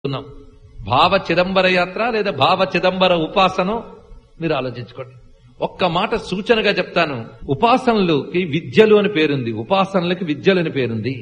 ఉన్నాం. భావ చిదంబర యాత్ర లేదా భావ చిదంబర ఉపాసన మీరు ఆలోచించుకోండి. ఒక్క మాట సూచనగా చెప్తాను. ఉపాసనలకి విద్యలు అని పేరుంది, ఉపాసనలకి విద్యలు అని పేరుంది.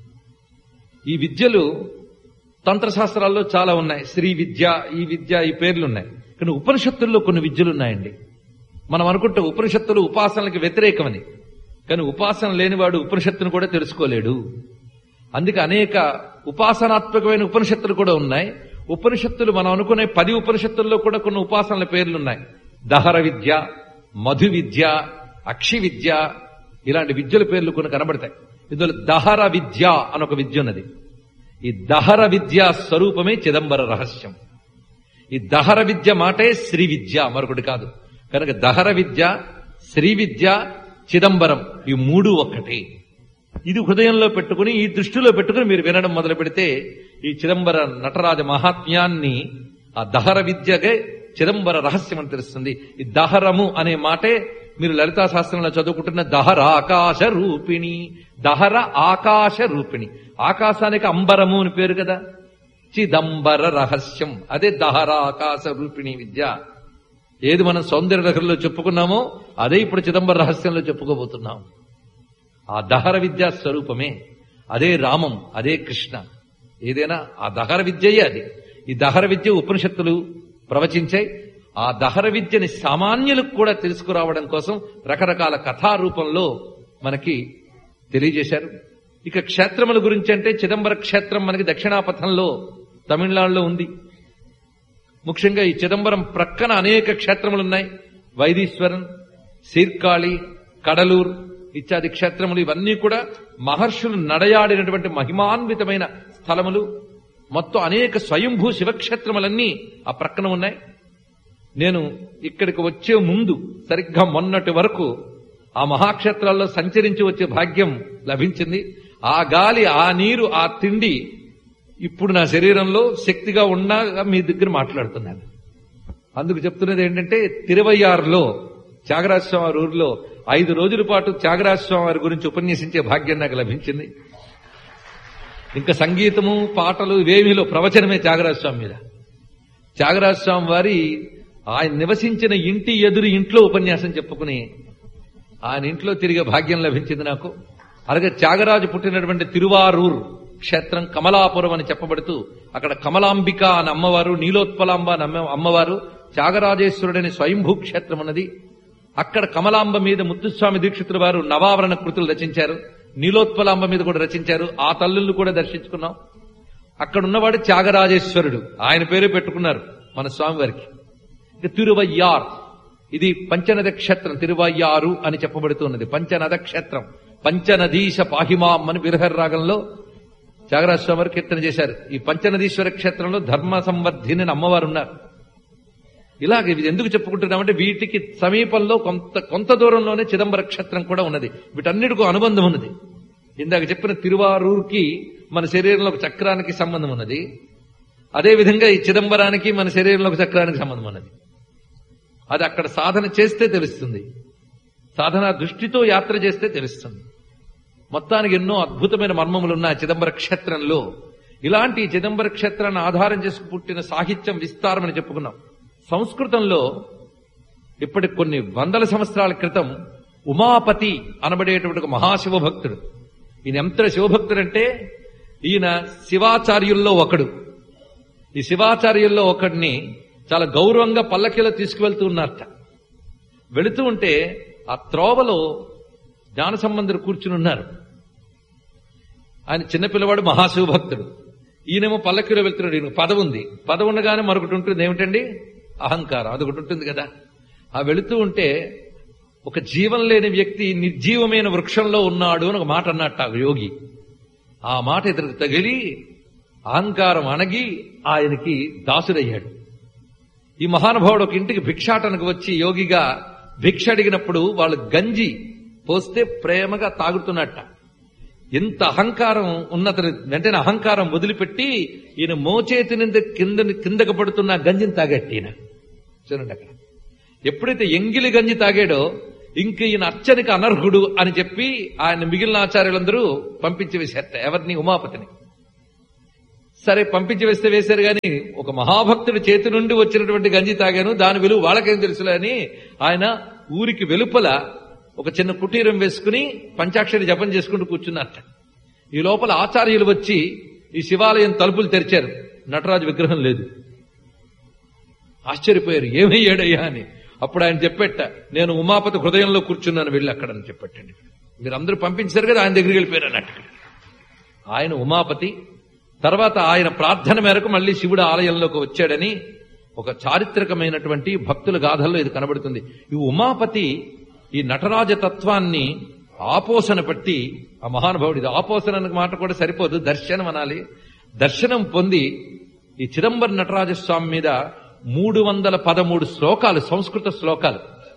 ఈ విద్యలు తంత్రశాస్త్రాల్లో చాలా ఉన్నాయి. శ్రీ విద్య, ఈ విద్య, ఈ పేర్లు ఉన్నాయి. కానీ ఉపనిషత్తుల్లో కొన్ని విద్యలు ఉన్నాయండి. మనం అనుకుంటే ఉపనిషత్తులు ఉపాసనలకి వ్యతిరేకమని, కానీ ఉపాసన లేనివాడు ఉపనిషత్తును కూడా తెలుసుకోలేడు. అందుకే అనేక ఉపాసనాత్మకమైన ఉపనిషత్తులు కూడా ఉన్నాయి. ఉపనిషత్తులు మనం అనుకునే 10 ఉపనిషత్తుల్లో కూడా కొన్ని ఉపాసనల పేర్లున్నాయి. దహర విద్య, మధు విద్య, అక్షి విద్య, ఇలాంటి విద్యల పేర్లు కొన్ని కనబడతాయి. ఇందులో దహర విద్య అని ఒక విద్య ఉన్నది. ఈ దహర విద్య స్వరూపమే చిదంబర రహస్యం. ఈ దహర విద్య మాటే శ్రీ విద్య, మరొకటి కాదు. కనుక దహర విద్య, శ్రీ విద్య, చిదంబరం ఈ మూడు ఒక్కటే. ఇది హృదయంలో పెట్టుకుని, ఈ దృష్టిలో పెట్టుకుని మీరు వినడం మొదలు పెడితే ఈ చిదంబర నటరాజ మహాత్మ్యాన్ని, ఆ దహర విద్యగా చిదంబర రహస్యం అని తెలుస్తుంది. ఈ దహరము అనే మాటే మీరు లలితా శాస్త్రంలో చదువుకుంటున్న దహర ఆకాశ రూపిణి. దహర ఆకాశ రూపిణి, ఆకాశానికి అంబరము అని పేరు కదా. చిదంబర రహస్యం, అదే దహర ఆకాశ రూపిణి విద్య. ఏది మనం సౌందర్య లహరిలో చెప్పుకున్నామో అదే ఇప్పుడు చిదంబర రహస్యంలో చెప్పుకోబోతున్నాం. ఆ దహర విద్యా స్వరూపమే, అదే రామం, అదే కృష్ణ. ఏదైనా ఆ దహర విద్యయే అది. ఈ దహర విద్య ఉపనిషత్తులు ప్రవచించాయి. ఆ దహర విద్యని సామాన్యులకు కూడా తెలుసుకురావడం కోసం రకరకాల కథారూపంలో మనకి తెలియజేశారు. ఇక క్షేత్రముల గురించి అంటే చిదంబర క్షేత్రం మనకి దక్షిణాపథంలో తమిళనాడులో ఉంది. ముఖ్యంగా ఈ చిదంబరం ప్రక్కన అనేక క్షేత్రములున్నాయి. వైదీశ్వరన్, సీర్కాళి, కడలూర్ ఇత్యాది క్షేత్రములు. ఇవన్నీ కూడా మహర్షులు నడయాడినటువంటి మహిమాన్వితమైన స్థలములు. మొత్తం అనేక స్వయంభూ శివక్షేత్రములన్నీ ఆ ప్రక్కన ఉన్నాయి. నేను ఇక్కడికి వచ్చే ముందు సరిగ్గా మొన్నటి వరకు ఆ మహాక్షేత్రాల్లో సంచరించి వచ్చే భాగ్యం లభించింది. ఆ గాలి, ఆ నీరు, ఆ తిండి ఇప్పుడు నా శరీరంలో శక్తిగా ఉన్నా మీ దగ్గర మాట్లాడుతున్నాను. అందుకు చెప్తున్నది ఏంటంటే, తిరువయ్యారులో త్యాగరాజస్వామి వారి ఊరిలో 5 రోజుల పాటు త్యాగరాజస్వామి వారి గురించి ఉపన్యసించే భాగ్యం నాకు లభించింది. ఇంకా సంగీతము, పాటలు ఇవేమిలో ప్రవచనమే త్యాగరాజస్వామి మీద. త్యాగరాజస్వామి వారి ఆయన నివసించిన ఇంటి ఎదురు ఇంట్లో ఉపన్యాసం చెప్పుకుని ఆయన ఇంట్లో తిరిగే భాగ్యం లభించింది నాకు. అలాగే త్యాగరాజు పుట్టినటువంటి తిరువారూర్ క్షేత్రం కమలాపురం అని చెప్పబడుతూ అక్కడ కమలాంబిక అని అమ్మవారు, నీలోత్పలాంబ అని అమ్మవారు, త్యాగరాజేశ్వరుడని స్వయంభూ క్షేత్రం ఉన్నది. అక్కడ కమలాంబ మీద ముత్తుస్వామి దీక్షితుల వారు నవావరణ కృతులు రచించారు. నీలోత్పలాంబ మీద కూడా రచించారు. ఆ తల్లులను కూడా దర్శించుకున్నాం. అక్కడ ఉన్నవాడు త్యాగరాజేశ్వరుడు, ఆయన పేరే పెట్టుకున్నారు మన స్వామివారికి. ఇక తిరువయ్యార్, ఇది పంచనద క్షేత్రం. తిరువయ్యారు అని చెప్పబడుతున్నది పంచనద క్షేత్రం. పంచనదీశ పాహిమాం అని బిరహర్ రాగంలో త్యాగరాజస్వామి వారు కీర్తన చేశారు. ఈ పంచనదీశ్వర క్షేత్రంలో ధర్మ సంవర్ధిని అమ్మవారు ఉన్నారు. ఇలాగ ఇది ఎందుకు చెప్పుకుంటున్నామంటే వీటికి సమీపంలో కొంత దూరంలోనే చిదంబర క్షేత్రం కూడా ఉన్నది. వీటన్నిటికీ అనుబంధం ఉన్నది. ఇందాక చెప్పిన తిరువారూర్కి మన శరీరంలో ఒక చక్రానికి సంబంధం ఉన్నది. అదేవిధంగా ఈ చిదంబరానికి మన శరీరంలో ఒక చక్రానికి సంబంధం ఉన్నది. అది అక్కడ సాధన చేస్తే తెలుస్తుంది, సాధన దృష్టితో యాత్ర చేస్తే తెలుస్తుంది. మొత్తానికి ఎన్నో అద్భుతమైన మర్మములున్న చిదంబర క్షేత్రంలో ఇలాంటి చిదంబర క్షేత్రాన్ని ఆధారం చేసుకు పుట్టిన సాహిత్యం విస్తారం అని చెప్పుకున్నాం. సంస్కృతంలో ఇప్పటి కొన్ని వందల సంవత్సరాల క్రితం ఉమాపతి అనబడేటువంటి ఒక మహాశివభక్తుడు. ఈయన ఎంత శివభక్తుడంటే ఈయన శివాచార్యుల్లో ఒకడు. ఈ శివాచార్యుల్లో ఒకడిని చాలా గౌరవంగా పల్లకీలో తీసుకువెళ్తూ ఉన్నారట. వెళుతూ ఉంటే ఆ త్రోవలో జ్ఞాన సంబంధులు కూర్చుని ఉన్నారు. ఆయన చిన్నపిల్లవాడు, మహాశివభక్తుడు. ఈయనేమో పల్లకీలో వెళ్తున్నాడు. ఈయనకు పదవి ఉంది. పదవి ఉండగానే మరొకటి ఉంటుంది. ఏమిటండి? అహంకారం. అదొకటి ఉంటుంది కదా. ఆ వెళుతూ ఉంటే ఒక జీవం లేని వ్యక్తి నిర్జీవమైన వృక్షంలో ఉన్నాడు అని ఒక మాట అన్నట్ట యోగి. ఆ మాట ఇతనికి తగిలి అహంకారం అణగి ఆయనకి దాసుడయ్యాడు. ఈ మహానుభావుడు ఒక ఇంటికి భిక్షాటనకు వచ్చి యోగిగా భిక్ష అడిగినప్పుడు వాళ్ళు గంజి పోస్తే ప్రేమగా తాగుతున్నట్ట. ఎంత అహంకారం ఉన్నతని వెంటనే అహంకారం వదిలిపెట్టి ఈయన మోచేతి కిందకు పడుతున్న గంజిని తాగట్టి. ఈయన చూడండి, అక్కడ ఎప్పుడైతే ఎంగిలి గంజి తాగాడో ఇంక ఈయన అర్చనకి అనర్హుడు అని చెప్పి ఆయన మిగిలిన ఆచార్యులందరూ పంపించి వేశారట. ఎవరిని? ఉమాపతిని. సరే పంపించి వేస్తే వేశారు గాని ఒక మహాభక్తుడి చేతి నుండి వచ్చినటువంటి గంజి తాగాను, దాని విలువ వాళ్ళకేం తెలుసులే అని ఆయన ఊరికి వెలుపల ఒక చిన్న కుటీరం వేసుకుని పంచాక్షరి జపం చేసుకుంటూ కూర్చున్నట్ట. ఈ లోపల ఆచార్యులు వచ్చి ఈ శివాలయం తలుపులు తెరిచారు. నటరాజు విగ్రహం లేదు. ఆశ్చర్యపోయారు, ఏమయ్యాడయ్యా అని. అప్పుడు ఆయన చెప్పేట, నేను ఉమాపతి హృదయంలో కూర్చున్నాను, వెళ్ళి అక్కడని చెప్పట్టండి. మీరందరూ పంపించారు కదా, ఆయన దగ్గరికి వెళ్ళిపోయారు అన్నట్టు. ఆయన ఉమాపతి. తర్వాత ఆయన ప్రార్థన మేరకు మళ్లీ శివుడు ఆలయంలోకి వచ్చాడని ఒక చారిత్రకమైనటువంటి భక్తుల గాథల్లో ఇది కనబడుతుంది. ఈ ఉమాపతి ఈ నటరాజ తత్వాన్ని ఆపోసన పట్టి, ఆ మహానుభావుడు, ఇది ఆపోసన అన్న మాట కూడా సరిపోదు, దర్శనం అనాలి. దర్శనం పొంది ఈ చిదంబర నటరాజస్వామి మీద 313 శ్లోకాలు, సంస్కృత శ్లోకాలు.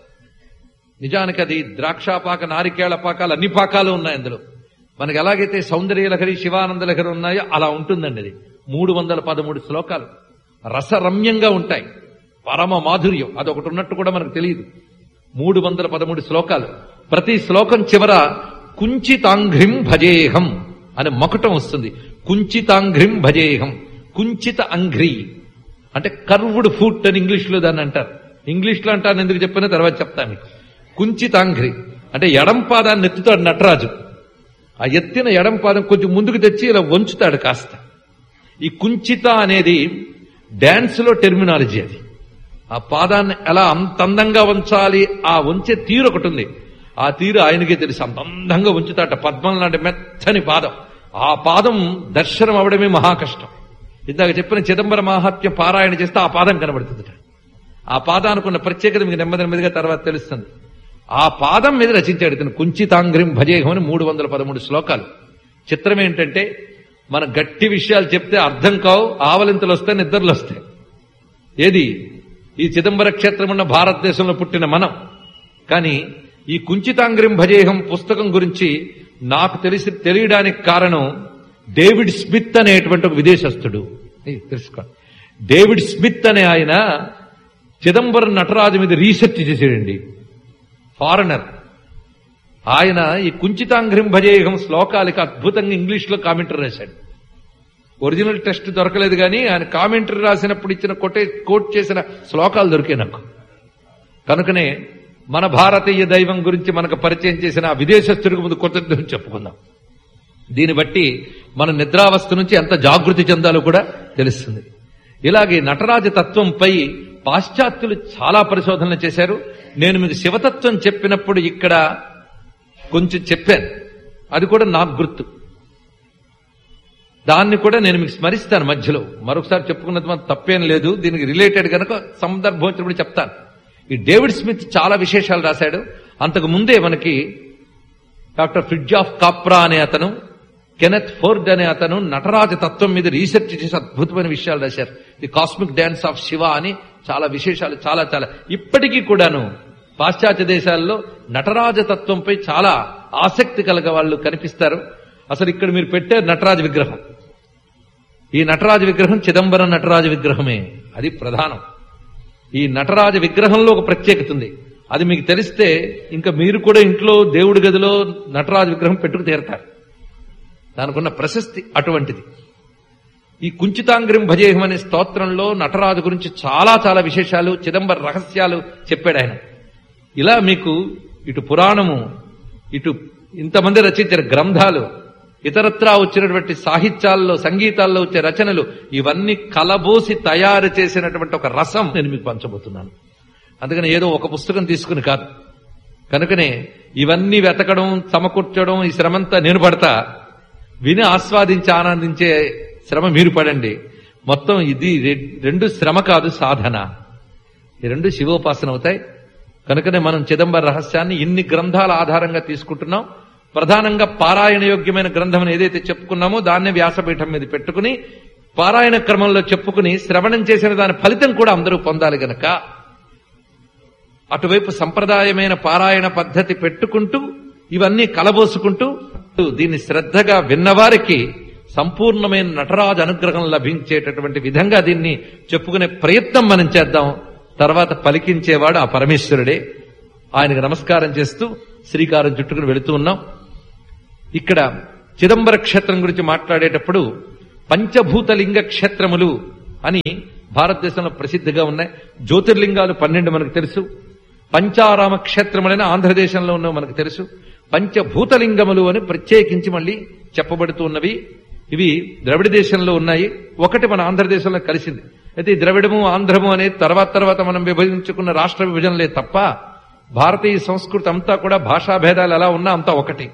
నిజానికి అది ద్రాక్షాపాక, నారికేళ పాకాలు, అన్ని పాకాలు ఉన్నాయి అందులో. మనకి ఎలాగైతే సౌందర్య లహరి, శివానంద లహరి ఉన్నాయో అలా ఉంటుందండి అది. 313 శ్లోకాలు రసరమ్యంగా ఉంటాయి, పరమ మాధుర్యం. అదొకటి ఉన్నట్టు కూడా మనకు తెలియదు. 313 శ్లోకాలు. ప్రతి శ్లోకం చివర కుంచితాంఘ్రిం భజేహం అనే మకుటం వస్తుంది. కుంచితాంఘ్రిం భజేహం. కుంచిత అంఘ్రి అంటే కర్వ్డ్ ఫుట్ అని ఇంగ్లీష్ లో దాన్ని అంటారు. ఇంగ్లీష్ లో అంటాను, ఎందుకు చెప్పినా తర్వాత చెప్తాను మీకు. కుంచితాంఘ్రి అంటే ఎడం పాదాన్ని ఎత్తుతాడు నటరాజు. ఆ ఎత్తిన ఎడం పాదం కొంచెం ముందుకు తెచ్చి ఇలా వంచుతాడు కాస్త. ఈ కుంచిత అనేది డాన్స్ లో టెర్మినాలజీ. అది ఆ పాదాన్ని ఎలా అంత అందంగా ఉంచాలి, ఆ ఉంచే తీరు ఒకటి ఉంది. ఆ తీరు ఆయనకే తెలుసు. అంత అందంగా ఉంచుతాట. పద్మం లాంటి మెత్తని పాదం. ఆ పాదం దర్శనం అవడమే మహాకష్టం. ఇందాక చెప్పిన చిదంబర మహాత్మ్య పారాయణ చేస్తే ఆ పాదం కనబడుతుందట. ఆ పాదానికి ఉన్న ప్రత్యేకత మీకు నెమ్మదిగా తర్వాత తెలుస్తుంది. ఆ పాదం మీద రచించాడు ఇతను. కుంచితాంఘ్రిం భజేహం అని 313 శ్లోకాలు. చిత్రం ఏంటంటే, మన గట్టి విషయాలు చెప్తే అర్థం కావు, ఆవలింతలు వస్తాయి, నిద్రలు వస్తాయి. ఏది ఈ చిదంబర క్షేత్రం ఉన్న భారతదేశంలో పుట్టిన మనం. కానీ ఈ కుంచితాంఘ్రిం భజేహం పుస్తకం గురించి నాకు తెలియడానికి కారణం డేవిడ్ స్మిత్ అనేటువంటి ఒక విదేశస్థుడు. తెలుసుకో, డేవిడ్ స్మిత్ అనే ఆయన చిదంబరం నటరాజు మీద రీసెర్చ్ చేశాడండి. ఫారినర్ ఆయన. ఈ కుంచితాంఘ్రిం భజేహం శ్లోకాలకి అద్భుతంగా ఇంగ్లీష్ లో కామెంటరీ రాశాడు. ఒరిజినల్ టెక్స్ట్ దొరకలేదు కానీ ఆయన కామెంటరీ రాసినప్పుడు ఇచ్చిన కోట్ చేసిన శ్లోకాలు దొరికాయి నాకు. కనుకనే మన భారతీయ దైవం గురించి మనకు పరిచయం చేసిన ఆ విదేశస్తుడికి ముందు కృతజ్ఞతలు చెప్పుకుందాం. దీన్ని బట్టి మన నిద్రావస్థ నుంచి ఎంత జాగృతి చెందాలో కూడా తెలుస్తుంది. ఇలాగే నటరాజ తత్వంపై పాశ్చాత్యులు చాలా పరిశోధనలు చేశారు. నేను మీకు శివతత్వం చెప్పినప్పుడు ఇక్కడ కొంచెం చెప్పాను, అది కూడా నాకు గుర్తు. దాన్ని కూడా నేను మీకు స్మరిస్తాను మధ్యలో. మరొకసారి చెప్పుకున్నది మనం తప్పేం లేదు, దీనికి రిలేటెడ్ కనుక సందర్భం వచ్చినప్పుడు చెప్తాను. ఈ డేవిడ్ స్మిత్ చాలా విశేషాలు రాశాడు. అంతకు ముందే మనకి డాక్టర్ ఫ్రిడ్జాఫ్ కాప్రా అనే అతను, కెనెత్ ఫోర్డ్ అనే అతను నటరాజ తత్వం మీద రీసెర్చ్ చేసి అద్భుతమైన విషయాలు రాశారు. The cosmic dance of Shiva అని చాలా విశేషాలు, చాలా చాలా. ఇప్పటికీ కూడాను పాశ్చాత్య దేశాల్లో నటరాజ తత్వంపై చాలా ఆసక్తి కలగ వాళ్ళు కనిపిస్తారు. అసలు ఇక్కడ మీరు పెట్టే నటరాజ విగ్రహం, ఈ నటరాజ విగ్రహం చిదంబరం నటరాజ విగ్రహమే. అది ప్రధానం. ఈ నటరాజ విగ్రహంలో ఒక ప్రత్యేకత ఉంది. అది మీకు తెలిస్తే ఇంకా మీరు కూడా ఇంట్లో దేవుడి గదిలో నటరాజ విగ్రహం పెట్టుకు తీరతారు. దానికున్న ప్రశస్తి అటువంటిది. ఈ కుంచితాంఘ్రిం భజేహం అనే స్తోత్రంలో నటరాజు గురించి చాలా చాలా విశేషాలు, చిదంబర రహస్యాలు చెప్పాడు ఆయన. ఇలా మీకు ఇటు పురాణము, ఇటు ఇంతమంది రచించిన గ్రంథాలు, ఇతరత్రా వచ్చినటువంటి సాహిత్యాల్లో, సంగీతాల్లో వచ్చే రచనలు, ఇవన్నీ కలబోసి తయారు చేసినటువంటి ఒక రసం నేను మీకు పంచబోతున్నాను. అందుకని ఏదో ఒక పుస్తకం తీసుకుని కాదు. కనుకనే ఇవన్నీ వెతకడం, సమకూర్చడం, ఈ శ్రమంతా నేను పడతా. విని ఆస్వాదించి ఆనందించే శ్రమ మీరు పడండి. మొత్తం ఇది రెండు శ్రమ కాదు, సాధన. ఈ రెండు శివోపాసన అవుతాయి. కనుకనే మనం చిదంబర రహస్యాన్ని ఇన్ని గ్రంథాల ఆధారంగా తీసుకుంటున్నాం. ప్రధానంగా పారాయణ యోగ్యమైన గ్రంథం ఏదైతే చెప్పుకున్నామో దాన్నే వ్యాసపీఠం మీద పెట్టుకుని పారాయణ క్రమంలో చెప్పుకుని శ్రవణం చేసిన దాని ఫలితం కూడా అందరూ పొందాలి గనక అటువైపు సంప్రదాయమైన పారాయణ పద్ధతి పెట్టుకుంటూ ఇవన్నీ కలబోసుకుంటూ దీన్ని శ్రద్ధగా విన్నవారికి సంపూర్ణమైన నటరాజు అనుగ్రహం లభించేటటువంటి విధంగా దీన్ని చెప్పుకునే ప్రయత్నం మనం చేద్దాం. తర్వాత పలికించేవాడు ఆ పరమేశ్వరుడే. ఆయనకు నమస్కారం చేస్తూ శ్రీకారం చుట్టుకుని వెళుతూ ఉన్నాం. ఇక్కడ చిదంబర క్షేత్రం గురించి మాట్లాడేటప్పుడు పంచభూతలింగ క్షేత్రములు అని భారతదేశంలో ప్రసిద్ధిగా ఉన్నాయి. జ్యోతిర్లింగాలు 12 మనకు తెలుసు. పంచారామ క్షేత్రములైన ఆంధ్రదేశంలో ఉన్నవి మనకు తెలుసు. పంచభూతలింగములు అని ప్రత్యేకించి మళ్ళీ చెప్పబడుతూ ఉన్నవి. ఇవి ద్రవిడ దేశంలో ఉన్నాయి. ఒకటి మన ఆంధ్రదేశంలో కలిసింది. అయితే ఈ ద్రవిడము ఆంధ్రము అనేది తర్వాత మనం విభజించుకున్న రాష్ట్ర విభజనలే తప్ప భారతీయ సంస్కృతి అంతా కూడా భాషా భేదాలు ఎలా ఉన్నా అంతా ఒకటి.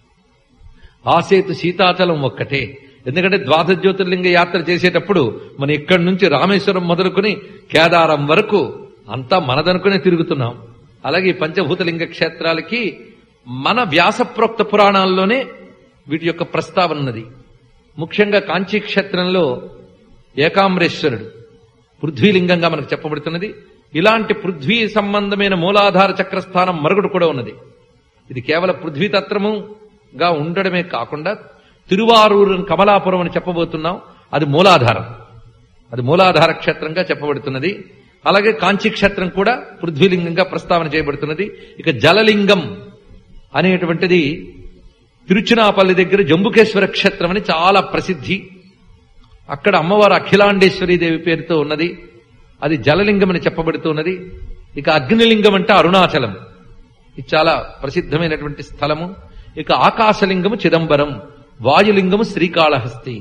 ఆసేతు సీతాచలం ఒక్కటే. ఎందుకంటే ద్వాదశ జ్యోతిర్లింగ యాత్ర చేసేటప్పుడు మనం ఇక్కడి నుంచి రామేశ్వరం మొదలుకొని కేదారం వరకు అంతా మనదనుకునే తిరుగుతున్నాం. అలాగే ఈ పంచభూతలింగ క్షేత్రాలకి మన వ్యాసప్రోక్త పురాణాల్లోనే వీటి యొక్క ప్రస్తావన ఉన్నది. ముఖ్యంగా కాంచీ క్షేత్రంలో ఏకాంబరేశ్వరుడు పృథ్వీలింగంగా మనకు చెప్పబడుతున్నది. ఇలాంటి పృథ్వీ సంబంధమైన మూలాధార చక్రస్థానం మరొకటి కూడా ఉన్నది. ఇది కేవలం పృథ్వీతత్వముగా ఉండడమే కాకుండా తిరువారూరు కమలాపురం అని చెప్పబోతున్నాం. అది మూలాధారం. అది మూలాధార క్షేత్రంగా చెప్పబడుతున్నది. అలాగే కాంచీ క్షేత్రం కూడా పృథ్వీలింగంగా ప్రస్తావన చేయబడుతున్నది. ఇక జలలింగం అనేటువంటిది తిరుచినాపల్లి దగ్గర జంబుకేశ్వర క్షేత్రం అని చాలా ప్రసిద్ధి. అక్కడ అమ్మవారు అఖిలాండేశ్వరీ దేవి పేరుతో ఉన్నది. అది జలలింగం అని చెప్పబడుతున్నది. ఇక అగ్నిలింగం అంటే అరుణాచలం. ఇది చాలా ప్రసిద్ధమైనటువంటి స్థలము. ఇక ఆకాశలింగము చిదంబరం, వాయులింగము శ్రీకాళహస్తి.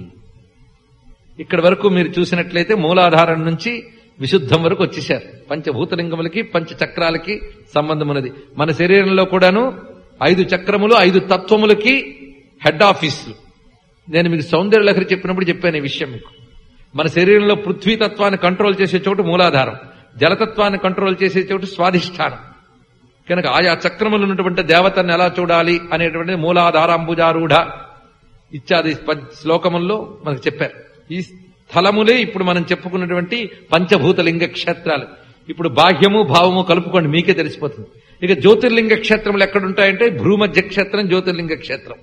ఇక్కడ వరకు మీరు చూసినట్లయితే మూలాధారం నుంచి విశుద్ధం వరకు వచ్చేశారు. పంచభూతలింగములకి పంచచక్రాలకి సంబంధం ఉన్నది. మన శరీరంలో కూడాను 5 చక్రములు 5 తత్వములకి హెడ్ ఆఫీసులు. నేను మీకు సౌందర్య లహరి చెప్పినప్పుడు చెప్పాను ఈ విషయం మీకు. మన శరీరంలో పృథ్వీతత్వాన్ని కంట్రోల్ చేసే చోటు మూలాధారం, జలతత్వాన్ని కంట్రోల్ చేసే చోటు స్వాధిష్టానం. కనుక ఆయా చక్రములు ఉన్నటువంటి దేవతను ఎలా చూడాలి అనేటువంటిది మూలాధారాంబుజారూఢ ఇత్యాది శ్లోకముల్లో మనకు చెప్పారు. ఈ స్థలములే ఇప్పుడు మనం చెప్పుకున్నటువంటి పంచభూతలింగ క్షేత్రాలు. ఇప్పుడు బాహ్యము భావము కలుపుకోండి, మీకే తెలిసిపోతుంది. ఇక జ్యోతిర్లింగ క్షేత్రములు ఎక్కడుంటాయంటే భూమధ్య క్షేత్రం జ్యోతిర్లింగ క్షేత్రం.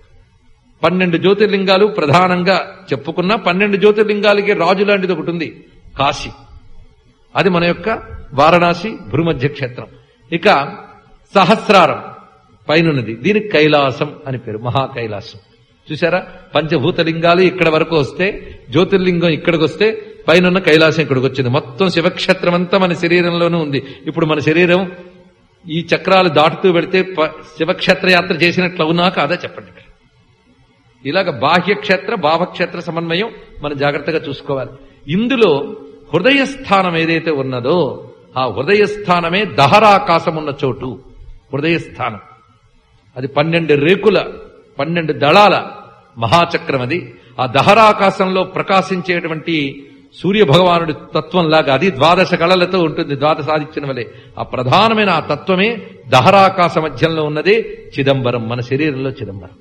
12 జ్యోతిర్లింగాలు ప్రధానంగా చెప్పుకున్న 12 జ్యోతిర్లింగాలకి రాజు లాంటిది ఒకటి ఉంది, కాశీ. అది మన యొక్క వారణాసి భూమధ్య క్షేత్రం. ఇక సహస్రారం పైనున్నది, దీనికి కైలాసం అని పేరు, మహాకైలాసం. చూసారా, పంచభూతలింగాలు ఇక్కడ వరకు వస్తే, జ్యోతిర్లింగం ఇక్కడికి వస్తే, పైన కైలాసం ఇక్కడికి వచ్చింది. మొత్తం శివక్షేత్రం అంతా మన శరీరంలోనూ ఉంది. ఇప్పుడు మన శరీరం ఈ చక్రాలు దాటుతూ వెళితే శివక్షేత్ర యాత్ర చేసినట్లు అవునా కాదా చెప్పండి. ఇలాగ బాహ్యక్షేత్ర భావక్షేత్ర సమన్వయం మనం జాగ్రత్తగా చూసుకోవాలి. ఇందులో హృదయస్థానం ఏదైతే ఉన్నదో ఆ హృదయస్థానమే దహరాకాశం ఉన్న చోటు. హృదయస్థానం అది 12 రేకుల 12 దళాల మహాచక్రం. అది ఆ దహరాకాశంలో ప్రకాశించేటువంటి సూర్య భగవానుడి తత్వంలాగా అది 12 కళలతో ఉంటుంది, ద్వాదశాదిత్యుని వలె. ఆ ప్రధానమైన ఆ తత్వమే దహరాకాశ మధ్యంలో ఉన్నదే చిదంబరం, మన శరీరంలో చిదంబరం.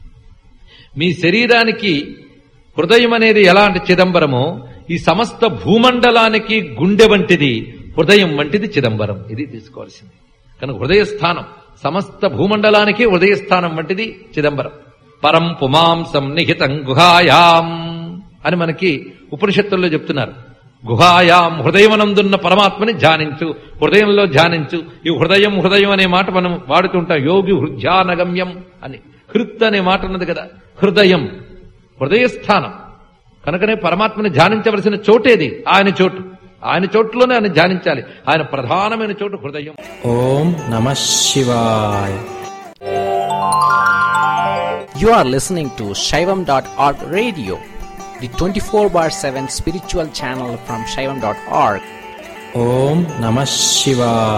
మీ శరీరానికి హృదయం అనేది ఎలాంటి చిదంబరమో ఈ సమస్త భూమండలానికి గుండె వంటిది, హృదయం వంటిది చిదంబరం. ఇది తీసుకోవాల్సింది. కనుక హృదయస్థానం సమస్త భూమండలానికి హృదయస్థానం వంటిది చిదంబరం. పరం పుమాంసం నిహితం గుహాయాం అని మనకి ఉపనిషత్తుల్లో చెప్తున్నారు. గుహాయాం హృదయమనందున్న పరమాత్మని ధ్యానించు, హృదయంలో ధ్యానించు. ఈ హృదయం హృదయం అనే మాట మనం వాడుతుంటాం. యోగి హృద్యానగమ్యం అని హృత్ అనే మాట ఉన్నది కదా, హృదయం హృదయస్థానం. కనుకనే పరమాత్మని ధ్యానించవలసిన చోటేది ఆయన చోటు. ఆయన చోట్లోనే ఆయన ధ్యానించాలి. ఆయన ప్రధానమైన చోటు హృదయం. ఓం నమః శివాయ. You are listening to Shaivam.org radio, the 24/7 spiritual channel from Shaivam.org. ఓం నమః శివాయ.